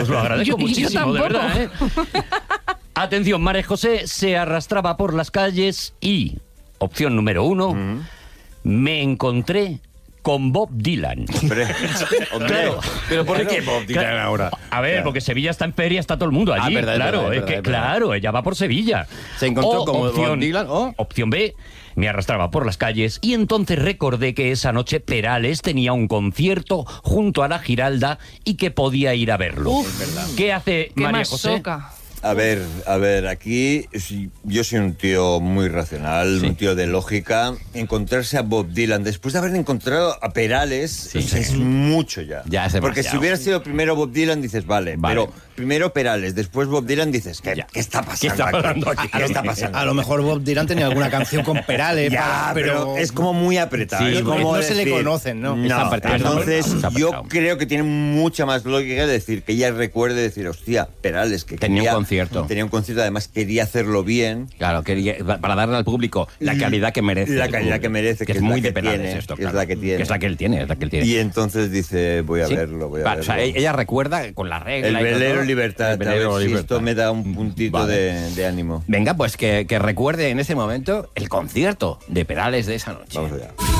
os lo agradezco Yo muchísimo, de tampoco. verdad, ¿eh? Atención, María José se arrastraba por las calles y, opción número 1, me encontré con Bob Dylan. Hombre, Claro. pero ¿por qué Bob Dylan Claro. ahora? A ver, Claro. porque Sevilla está en feria, está todo el mundo allí. verdad, es claro, verdad, es es que, verdad, es verdad. claro, ella va por Sevilla. Se encontró O con Bob opción, Dylan, o- Opción B, me arrastraba por las calles y entonces recordé que esa noche Perales tenía un concierto junto a la Giralda y que podía ir a verlo. ¿Qué hace Qué María José? masoca. A ver, aquí yo soy un tío muy racional, un tío de lógica. Encontrarse a Bob Dylan después de haber encontrado a Perales o sea, es mucho ya. Ya es Porque demasiado. si hubiera sido primero Bob Dylan dices, vale, pero primero Perales, después Bob Dylan dices, ¿qué está pasando? ¿Qué está pasando aquí? ¿Qué está pasando? A lo mejor Bob Dylan tenía alguna canción con Perales, Ya, pero es como muy apretado. Sí, es como no se le decir- conocen, ¿no? No, Está apretado, entonces está yo apretado. creo que tiene mucha más lógica decir que ella recuerde decir, hostia, Perales, que Tenía un quería- concierto. Tenía un concierto, además quería hacerlo bien. Claro, para darle al público la calidad que merece. La el calidad público. que merece, que que es es muy la de que Perales tiene, esto, que es claro. la que tiene. Que es la que él tiene, es la que él tiene. Y entonces dice, voy a Sí. verlo, voy a Claro, verlo. o sea, ella recuerda con la regla. El y todo, velero ¿no? libertad, El velero a ver si libertad. esto me da un puntito Vale. de ánimo. Venga, pues que recuerde en ese momento el concierto de Perales de esa noche. Vamos allá.